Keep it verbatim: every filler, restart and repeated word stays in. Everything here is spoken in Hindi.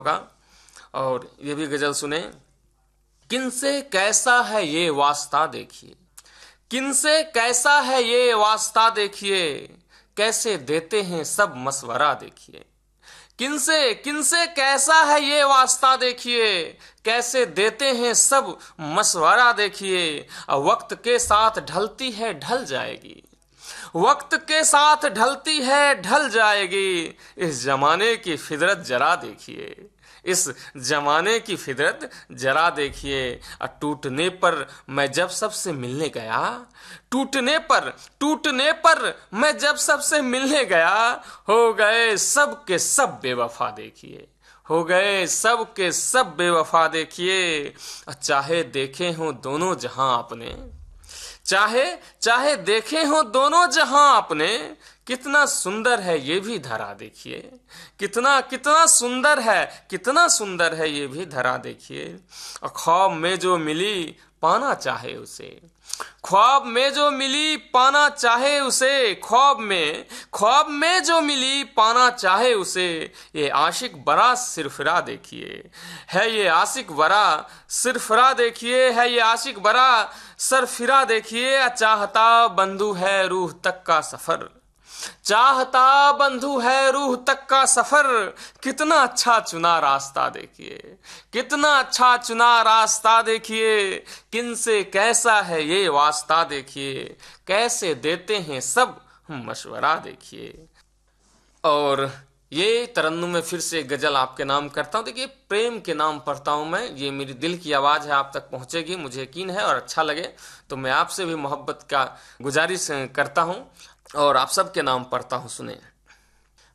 होगा। और ये भी गजल सुने। किनसे कैसा है ये वास्ता देखिए, किनसे कैसा है ये वास्ता देखिए, कैसे देते हैं सब मशवरा देखिए। किनसे किनसे कैसा है ये वास्ता देखिए, कैसे देते हैं सब मशवरा देखिए। वक्त के साथ ढलती है ढल जाएगी, वक्त के साथ ढलती है ढल जाएगी। इस जमाने की फितरत जरा देखिए, इस जमाने की फितरत जरा देखिए। टूटने पर मैं जब सबसे मिलने गया, टूटने पर टूटने पर मैं जब सबसे मिलने गया, हो गए सब के सब बेवफा देखिए, हो गए सब के सब बेवफा देखिए। चाहे देखे हों दोनों जहां अपने, चाहे चाहे देखे हो दोनों जहां अपने, कितना सुंदर है ये भी धरा देखिए, कितना कितना सुंदर है, कितना सुंदर है ये भी धरा देखिए। ख्वाब में जो मिली पाना चाहे उसे, ख्वाब में जो मिली पाना चाहे उसे, ख्वाब में ख्वाब में जो मिली पाना चाहे उसे। ये आशिक बरा सिरफिरा देखिए, है ये आशिक बरा सिरफिरा देखिए, है ये आशिक बरा सरफिरा देखिए। चाहता बंधु है रूह तक का सफर, चाहता बंधु है रूह तक का सफर। कितना अच्छा चुना रास्ता देखिए, कितना अच्छा चुना रास्ता देखिए। किनसे कैसा है ये वास्ता देखिए, कैसे देते हैं सब मशवरा देखिए। और ये तरन्नुम में फिर से गजल आपके नाम करता हूँ। देखिए, प्रेम के नाम पढ़ता हूँ मैं, ये मेरी दिल की आवाज़ है, आप तक पहुँचेगी मुझे यकीन है। और अच्छा लगे तो मैं आपसे भी मोहब्बत का गुजारिश करता हूँ और आप सबके नाम पढ़ता हूँ, सुने।